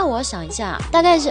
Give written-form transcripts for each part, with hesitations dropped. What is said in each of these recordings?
我想一下，大概是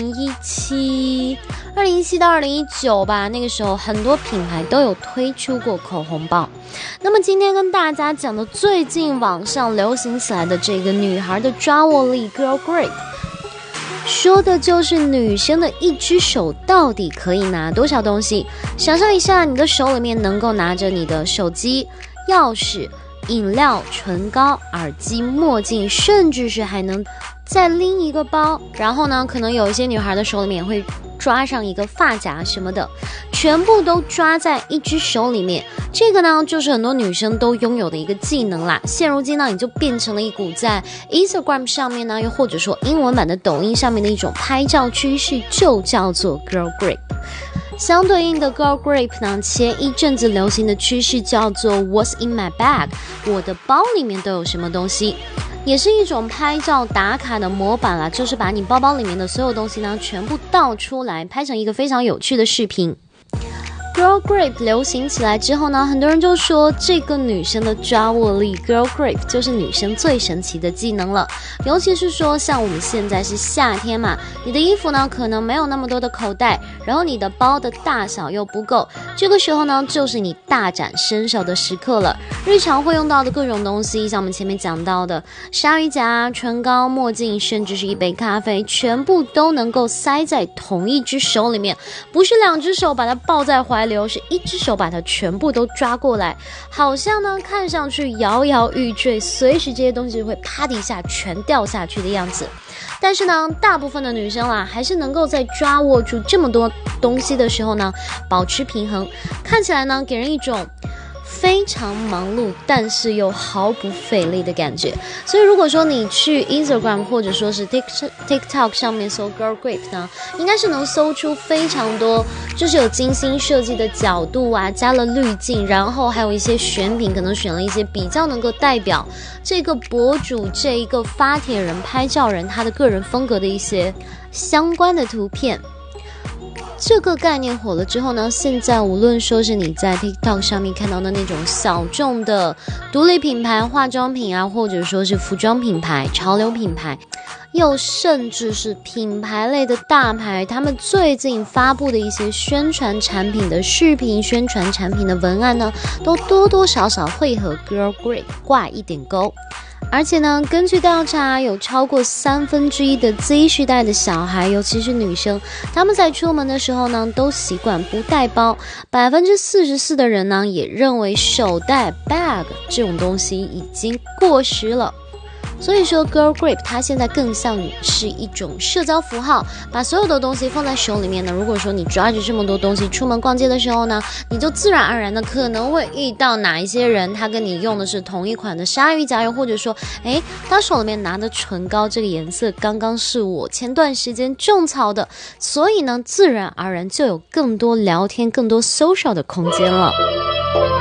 2017到2019吧，那个时候很多品牌都有推出过口红包。那么今天跟大家讲的最近网上流行起来的这个女孩的抓握力 Girl Grip， 说的就是女生的一只手到底可以拿多少东西。想象一下，你的手里面能够拿着你的手机、钥匙、饮料、唇膏、耳机、墨镜，甚至是还能再拎一个包，然后呢，可能有一些女孩的手里面也会抓上一个发夹什么的，全部都抓在一只手里面。这个呢，就是很多女生都拥有的一个技能啦。现如今呢，也就变成了一股在 Instagram 上面呢，又或者说英文版的抖音上面的一种拍照趋势，就叫做 Girl Grip。相对应的 Girl Grip 呢，前一阵子流行的趋势叫做 What's in my bag， 我的包里面都有什么东西，也是一种拍照打卡的模板啦，就是把你包包里面的所有东西呢全部倒出来，拍成一个非常有趣的视频。Girl Grip 流行起来之后呢，很多人就说这个女生的抓握力 Girl Grip 就是女生最神奇的技能了。尤其是说像我们现在是夏天嘛，你的衣服呢可能没有那么多的口袋，然后你的包的大小又不够，这个时候呢就是你大展身手的时刻了。日常会用到的各种东西，像我们前面讲到的鲨鱼夹、唇膏、墨镜，甚至是一杯咖啡，全部都能够塞在同一只手里面，不是两只手把它抱在怀里，是一只手把它全部都抓过来，好像呢看上去摇摇欲坠，随时这些东西会啪的一下全掉下去的样子。但是呢，大部分的女生啦，还是能够在抓握住这么多东西的时候呢，保持平衡，看起来呢给人一种非常忙碌但是又毫不费力的感觉。所以如果说你去 Instagram 或者说是 TikTok 上面搜 Girl Grip 呢，应该是能搜出非常多就是有精心设计的角度啊，加了滤镜，然后还有一些选品，可能选了一些比较能够代表这个博主这一个发帖人拍照人他的个人风格的一些相关的图片。这个概念火了之后呢，现在无论说是你在 TikTok 上面看到的那种小众的独立品牌化妆品啊，或者说是服装品牌、潮流品牌，又甚至是品牌类的大牌，他们最近发布的一些宣传产品的视频、宣传产品的文案呢，都多多少少会和 Girl Grip 挂一点钩。而且呢，根据调查，有超过1/3的 Z 世代的小孩，尤其是女生，他们在出门的时候呢，都习惯不带包。44%的人呢，也认为手袋 bag 这种东西已经过时了。所以说 Girl Grip 它现在更像是一种社交符号，把所有的东西放在手里面呢，如果说你抓着这么多东西出门逛街的时候呢，你就自然而然的可能会遇到哪一些人，他跟你用的是同一款的鲨鱼夹，又或者说他手里面拿的唇膏这个颜色刚刚是我前段时间种草的，所以呢自然而然就有更多聊天、更多 social 的空间了。